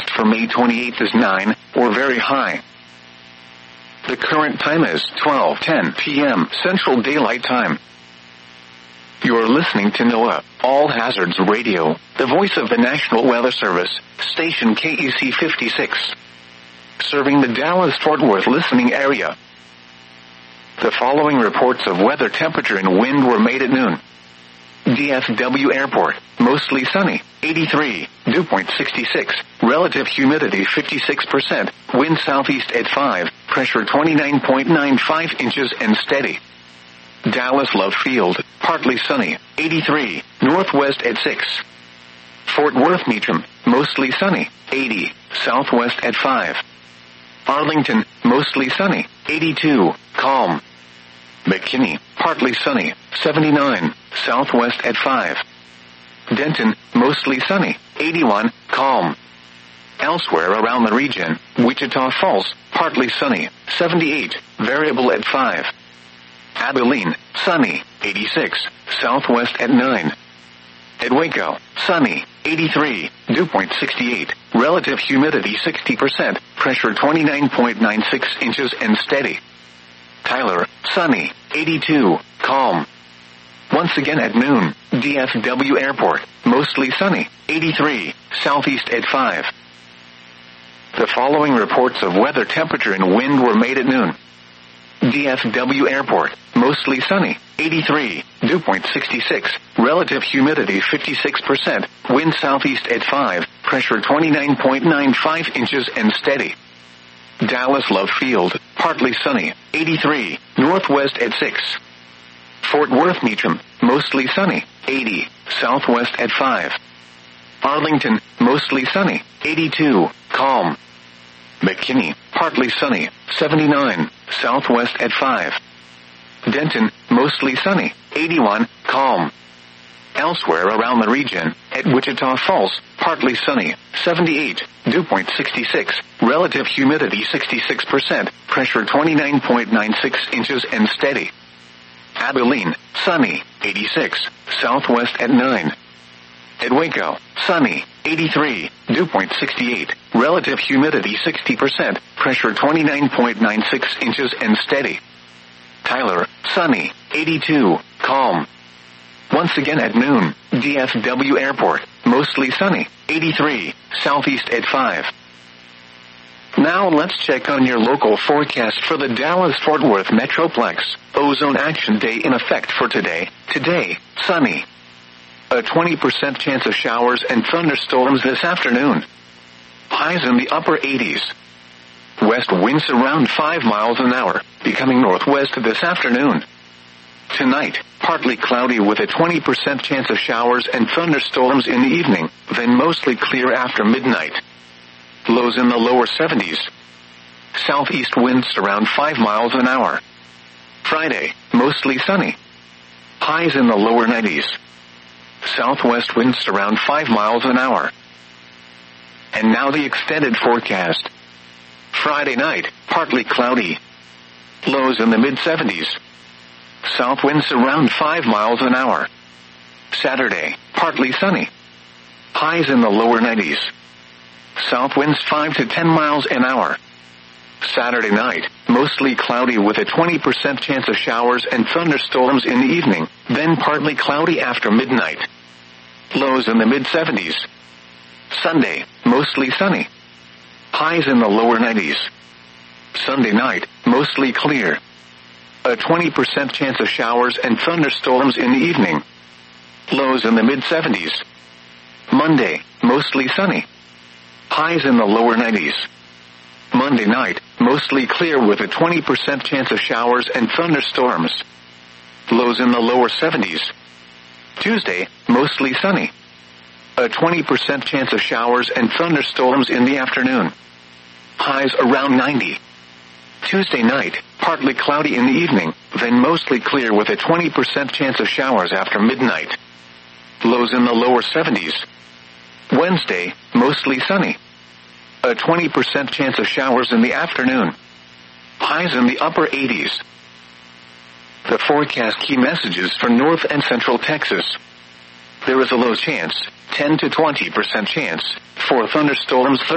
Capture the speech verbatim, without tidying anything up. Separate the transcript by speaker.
Speaker 1: forecast for May twenty-eighth is nine, or very high. The current time is twelve ten p.m. Central Daylight Time. You're listening to NOAA, All Hazards Radio, the voice of the National Weather Service, station K E C fifty-six. Serving the Dallas-Fort Worth listening area. The following reports of weather, temperature, and wind were made at noon. D F W Airport, mostly sunny, eighty-three, dew point sixty-six, relative humidity fifty-six percent, wind southeast at five, pressure twenty-nine point nine five inches and steady. Dallas Love Field, partly sunny, eighty-three, northwest at six. Fort Worth Meacham, mostly sunny, eighty, southwest at five. Arlington, mostly sunny, eighty-two, calm. McKinney, partly sunny, seventy-nine, southwest at five. Denton, mostly sunny, eighty-one, calm. Elsewhere around the region, Wichita Falls, partly sunny, seventy-eight, variable at five. Abilene, sunny, eighty-six, southwest at nine. At Waco, sunny, eighty-three, dew point sixty-eight, relative humidity sixty percent, pressure twenty-nine point nine six inches and steady. Tyler, sunny, eighty-two, calm. Once again at noon, D F W Airport, mostly sunny, eighty-three, southeast at five. The following reports of weather, temperature, and wind were made at noon. D F W Airport, mostly sunny, eighty-three, dew point sixty-six, relative humidity fifty-six percent, wind southeast at five, pressure twenty-nine point nine five inches and steady. Dallas Love Field, partly sunny, eighty-three, northwest at six. Fort Worth Meacham, mostly sunny, eighty, southwest at five. Arlington, mostly sunny, eighty-two, calm. McKinney, partly sunny, seventy-nine, southwest at five. Denton, mostly sunny, eighty-one, calm. Elsewhere around the region, at Wichita Falls, partly sunny, seventy-eight, dew point sixty-six, relative humidity sixty-six percent, pressure twenty-nine point nine six inches and steady. Abilene, sunny, eighty-six, southwest at nine. At Waco, sunny, eighty-three, dew point sixty-eight, relative humidity sixty percent, pressure twenty-nine point nine six inches and steady. Tyler, sunny, eighty-two, calm. Once again at noon, D F W Airport, mostly sunny, eighty-three, southeast at five. Now let's check on your local forecast for the Dallas-Fort Worth Metroplex. Ozone Action Day in effect for today. Today, sunny. A twenty percent chance of showers and thunderstorms this afternoon. Highs in the upper eighties. West winds around five miles an hour, becoming northwest this afternoon. Tonight, partly cloudy with a twenty percent chance of showers and thunderstorms in the evening, then mostly clear after midnight. Lows in the lower seventies. Southeast winds around five miles an hour. Friday, mostly sunny. Highs in the lower nineties. Southwest winds around five miles an hour. And now the extended forecast. Friday night, partly cloudy. Lows in the mid-seventies. South winds around five miles an hour. Saturday, partly sunny. Highs in the lower nineties. South winds five to ten miles an hour. Saturday night, mostly cloudy with a twenty percent chance of showers and thunderstorms in the evening, then partly cloudy after midnight. Lows in the mid-seventies. Sunday, mostly sunny. Highs in the lower nineties. Sunday night, mostly clear. A twenty percent chance of showers and thunderstorms in the evening. Lows in the mid-seventies. Monday, mostly sunny. Highs in the lower nineties. Monday night, mostly clear with a twenty percent chance of showers and thunderstorms. Lows in the lower seventies. Tuesday, mostly sunny. A twenty percent chance of showers and thunderstorms in the afternoon. Highs around ninety. Tuesday night, partly cloudy in the evening, then mostly clear with a twenty percent chance of showers after midnight. Lows in the lower seventies. Wednesday, mostly sunny. A twenty percent chance of showers in the afternoon. Highs in the upper eighties. The forecast key messages for North and Central Texas. There is a low chance, ten to twenty percent chance, for thunderstorms